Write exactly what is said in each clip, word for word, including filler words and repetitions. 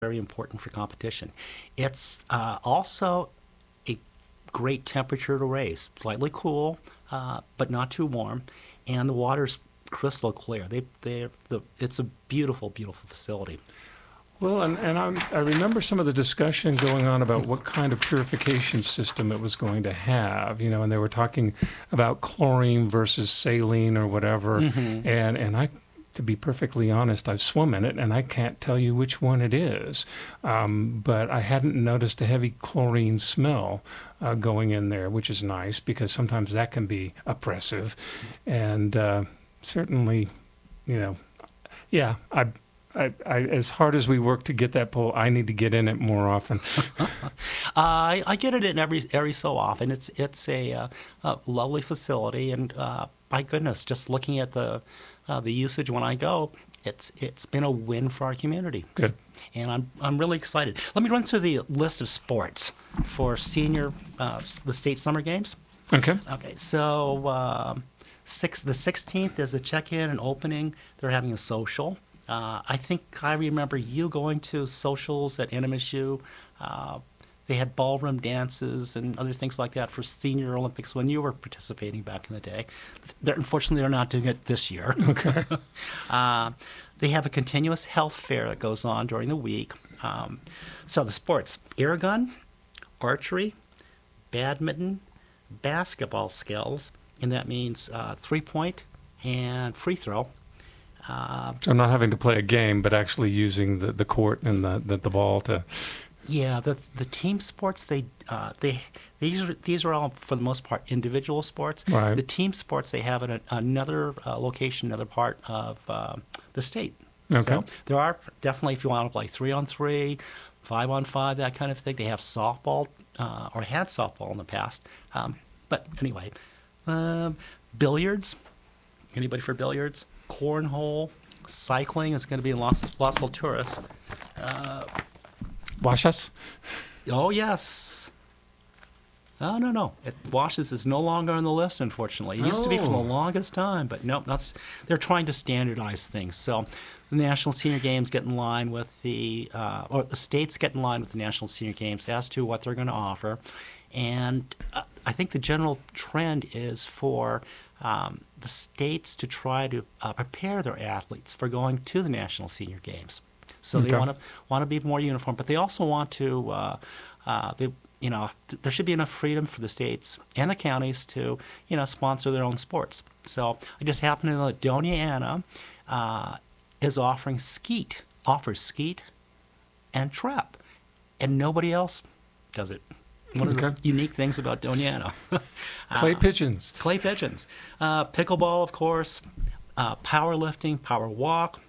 very important for competition. It's uh, also a great temperature to race, slightly cool, uh, but not too warm, and the water's crystal clear. They, they, the, it's a beautiful, beautiful facility. Well, and, and I'm, I remember some of the discussion going on about what kind of purification system it was going to have, you know, and they were talking about chlorine versus saline or whatever. Mm-hmm. And, and I, to be perfectly honest, I've swum in it, and I can't tell you which one it is. Um, but I hadn't noticed a heavy chlorine smell uh, going in there, which is nice because sometimes that can be oppressive. And uh, certainly, you know, yeah, I... I, I, as hard as we work to get that pool, I need to get in it more often. uh, I, I get it in every every so often. It's it's a, uh, a lovely facility, and uh, my goodness, just looking at the uh, the usage when I go, it's it's been a win for our community. Good, and I'm I'm really excited. Let me run through the list of sports for senior uh, the state summer games. Okay. Okay. So uh, six the sixteenth is the check-in and opening. They're having a social. Uh, I think I remember you going to socials at N M S U. Uh, they had ballroom dances and other things like that for Senior Olympics when you were participating back in the day. They're, unfortunately, they're not doing it this year. Okay. uh, they have a continuous health fair that goes on during the week. Um, so the sports, air gun, archery, badminton, basketball skills, and that means uh, three-point and free throw. Uh, so not having to play a game, but actually using the, the court and the, the, the ball to... Yeah, the the team sports, they uh, they these are, these are all, for the most part, individual sports. Right. The team sports, they have an, another uh, location, another part of uh, the state. Okay. So there are definitely, if you want to play three-on-three, five-on-five, that kind of thing. They have softball, uh, or had softball in the past. Um, but anyway, um, billiards. Anybody for billiards? Cornhole, cycling is going to be in Los, Los Alturas. Uh, Washus? Oh, yes. Oh, no, no. It, Washus is no longer on the list, unfortunately. It used oh. to be for the longest time, but nope. Not, they're trying to standardize things. So the National Senior Games get in line with the, uh, or the states get in line with the National Senior Games as to what they're going to offer. And uh, I think the general trend is for um, the states to try to uh, prepare their athletes for going to the National Senior Games. So okay. they want to want to be more uniform, but they also want to, uh, uh, they, you know, th- there should be enough freedom for the states and the counties to, you know, sponsor their own sports. So I just happen to know that Doña Ana uh, is offering skeet, offers skeet and trap, and nobody else does it. One of okay. the unique things about Doña Ana. Clay uh, pigeons. Clay pigeons. Uh, pickleball, of course. Uh, powerlifting, power walk,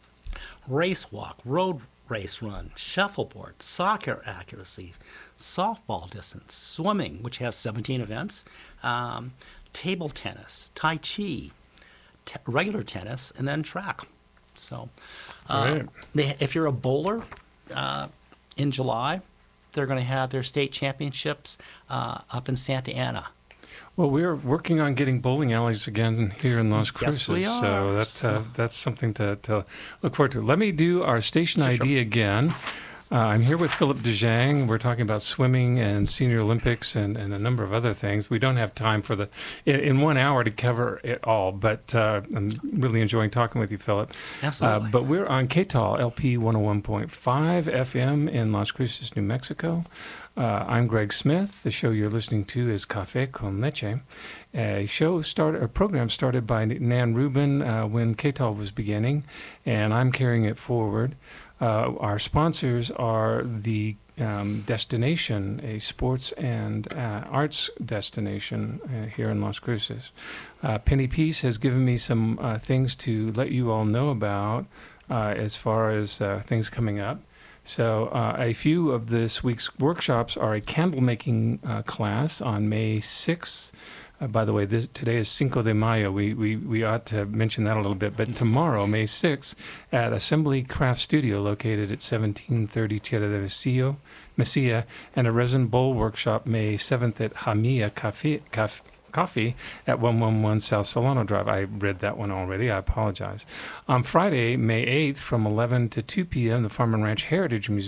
race walk, road race run, shuffleboard, soccer accuracy, softball distance, swimming, which has seventeen events, um, table tennis, tai chi, t- regular tennis, and then track. So uh, right. they, if you're a bowler uh, in July, they're going to have their state championships uh, up in Santa Ana. Well, we're working on getting bowling alleys again here in Las Cruces, yes, we are. so that's uh, that's something to, to look forward to. Let me do our station I D sure. again. Uh, I'm here with Philip DeJang. We're talking about swimming and Senior Olympics and, and a number of other things. We don't have time for the in, in one hour to cover it all, but uh, I'm really enjoying talking with you, Philip. Absolutely. Uh, but we're on K T A L L P one oh one point five F M in Las Cruces, New Mexico. Uh, I'm Greg Smith. The show you're listening to is Café con Leche, a show start a program started by Nan Rubin uh, when K T A L was beginning, and I'm carrying it forward. Uh, our sponsors are the um, Destination, a sports and uh, arts destination uh, here in Las Cruces. Uh, Penny Peace has given me some uh, things to let you all know about uh, as far as uh, things coming up. So uh, a few of this week's workshops are a candle making uh, class on May sixth. Uh, by the way, this, today is Cinco de Mayo. We, we we ought to mention that a little bit. But tomorrow, May sixth, at Assembly Craft Studio, located at seventeen thirty Tierra del Mesilla, Mesilla, and a resin bowl workshop May seventh at Hamia Cafe, Cafe, Coffee at one one one South Solano Drive. I read that one already. I apologize. On Friday, May eighth, from eleven to two p.m., the Farm and Ranch Heritage Museum